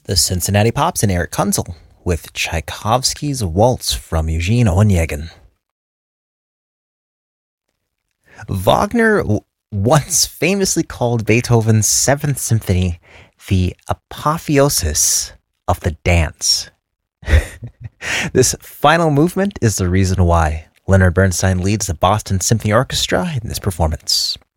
The Cincinnati Pops and Eric Kunzel with Tchaikovsky's Waltz from Eugene Onegin. Wagner once famously called Beethoven's Seventh Symphony the apotheosis of the dance. This final movement is the reason why Leonard Bernstein leads the Boston Symphony Orchestra in this performance.